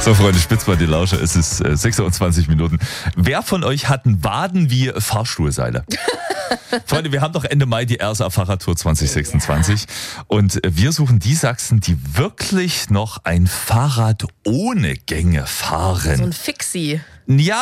So, Freunde, spitzt mal die Lausche. Es ist 6:20 Minuten. Wer von euch hat einen Waden wie Fahrstuhlseile? Freunde, wir haben doch Ende Mai die RSA Fahrradtour 2026. Und wir suchen die Sachsen, die wirklich noch ein Fahrrad ohne Gänge fahren. So ein Fixie. Ja,